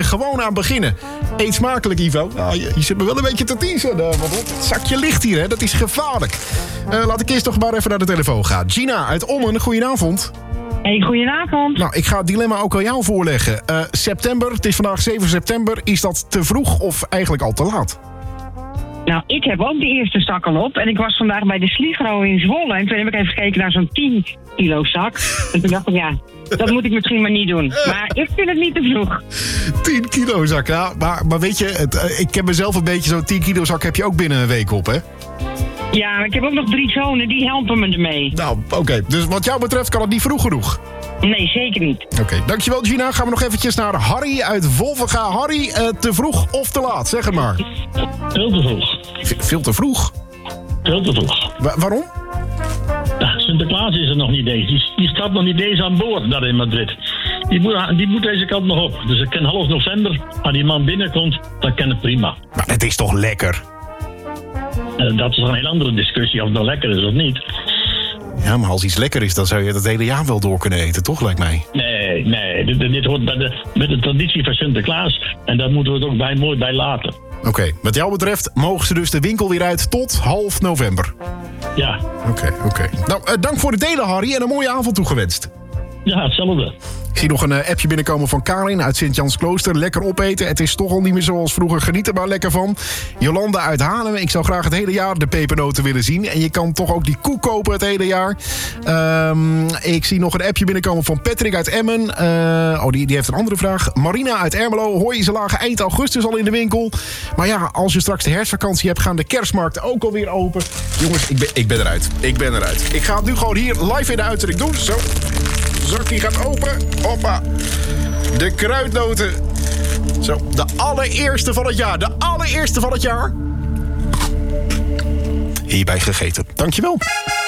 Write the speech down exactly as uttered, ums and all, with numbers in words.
gewoon aan beginnen. Eet smakelijk, Ivo. Nou, je, je zit me wel een beetje te teasen. Uh, want het zakje ligt hier, hè. Dat is gevaarlijk. Uh, laat ik eerst toch maar even naar de telefoon gaan. Gina uit Ommen, goedenavond. Hey, goedenavond. Nou, ik ga het dilemma ook aan jou voorleggen. Uh, september, het is vandaag zeven september. Is dat te vroeg of eigenlijk al te laat? Nou, ik heb ook de eerste zak al op. En ik was vandaag bij de Sligro in Zwolle. En toen heb ik even gekeken naar zo'n tien kilo zak. En toen dacht ik, ja, dat moet ik misschien maar niet doen. Maar ik vind het niet te vroeg. tien kilo zak, ja. Maar, maar weet je, het, uh, ik heb mezelf een beetje zo'n tien kilo zak heb je ook binnen een week op, hè? Ja, maar ik heb ook nog drie zonen, die helpen me ermee. Nou, oké. Okay. Dus wat jou betreft kan het niet vroeg genoeg? Nee, zeker niet. Oké, okay. Dankjewel Gina. Gaan we nog eventjes naar Harry uit Wolvenga. Harry, uh, te vroeg of te laat? Zeg het maar. Veel te vroeg. V- veel te vroeg? Veel te vroeg. Wa- waarom? Ja, Sinterklaas is er nog niet eens. Die, die staat nog niet eens aan boord daar in Madrid. Die moet, die moet deze kant nog op. Dus ik ken half november, als die man binnenkomt, dan ken het prima. Maar het is toch lekker? Uh, dat is een heel andere discussie of het nou lekker is of niet. Ja, maar als iets lekker is, dan zou je dat hele jaar wel door kunnen eten, toch, lijkt mij? Nee, nee. Dit, dit hoort bij de, met de traditie van Sinterklaas. En daar moeten we het ook bij, mooi bij laten. Oké, okay. Wat jou betreft mogen ze dus de winkel weer uit tot half november. Ja. Oké, okay, oké. Okay. Nou, uh, dank voor het delen, Harry, en een mooie avond toegewenst. Ja, hetzelfde. Ik zie nog een uh, appje binnenkomen van Karin uit Sint-Jans-Klooster. Lekker opeten. Het is toch al niet meer zoals vroeger. Geniet er maar lekker van. Jolanda uit Haarlem. Ik zou graag het hele jaar de pepernoten willen zien. En je kan toch ook die koek kopen het hele jaar. Um, ik zie nog een appje binnenkomen van Patrick uit Emmen. Uh, oh, die, die heeft een andere vraag. Marina uit Ermelo. Hoi, ze lagen eind augustus al in de winkel. Maar ja, als je straks de herfstvakantie hebt, gaan de kerstmarkten ook alweer open. Jongens, ik ben, ik ben eruit. Ik ben eruit. Ik ga het nu gewoon hier live in de uitzending doen. Zo. Zakje gaat open. Hoppa. De kruidnoten. Zo, de allereerste van het jaar. De allereerste van het jaar. Hierbij gegeten. Dankjewel.